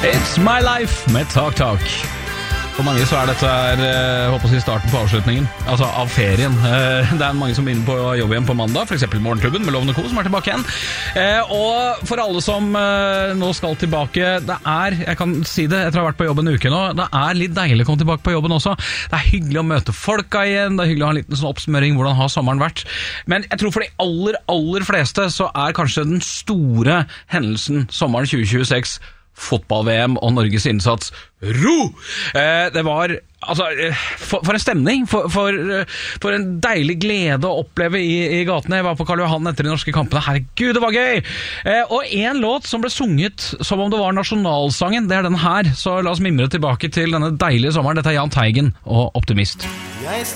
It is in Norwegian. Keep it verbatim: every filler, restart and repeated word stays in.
It's My Life med Talk Talk. For mange så er dette her, jeg håper å si starten på avslutningen, altså av ferien. Det er mange som begynner på jobb igjen på mandag, for eksempel Morgenklubben med Lovende Co, som er tilbake igjen. Og for alle som nå skal tilbake, det er, jeg kan si det etter å ha vært på jobb en uke nå, det er litt deilig å komme tilbake på jobben også. Det er hyggelig å møte folka igjen, det er hyggelig å ha en liten sånn oppsummering, hvordan har sommeren vært. Men jeg tror for de aller, aller fleste så er kanskje den store hendelsen sommeren tjue tjueseks fotball-V M og Norges innsats. Ro! Eh, det var altså, for, for en stemning, for, for, for en deilig glede å oppleve i, i gatene. Jeg var på Karl Johan etter de norske kampene. Herregud, det var gøy! Eh, og en låt som ble sunget som om det var nasjonalsangen, det er den her. Så la oss mimre tilbake til denne deilige sommeren. Dette er Jahn Teigen og Optimist.